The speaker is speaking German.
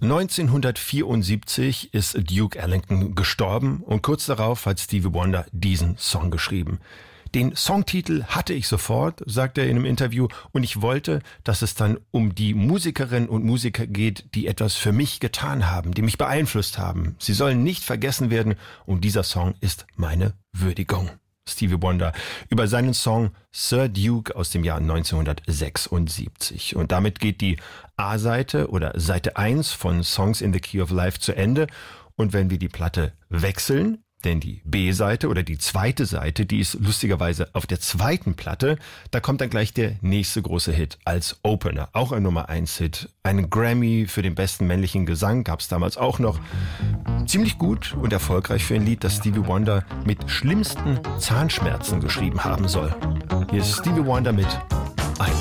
1974 ist Duke Ellington gestorben und kurz darauf hat Stevie Wonder diesen Song geschrieben. Den Songtitel hatte ich sofort, sagt er in einem Interview, und ich wollte, dass es dann um die Musikerinnen und Musiker geht, die etwas für mich getan haben, die mich beeinflusst haben. Sie sollen nicht vergessen werden und dieser Song ist meine Würdigung. Stevie Wonder über seinen Song Sir Duke aus dem Jahr 1976. Und damit geht die A-Seite oder Seite 1 von Songs in the Key of Life zu Ende. Und wenn wir die Platte wechseln, denn die B-Seite oder die zweite Seite, die ist lustigerweise auf der zweiten Platte, da kommt dann gleich der nächste große Hit als Opener. Auch ein Nummer-1-Hit. Einen Grammy für den besten männlichen Gesang gab es damals auch noch. Ziemlich gut und erfolgreich für ein Lied, das Stevie Wonder mit schlimmsten Zahnschmerzen geschrieben haben soll. Hier ist Stevie Wonder mit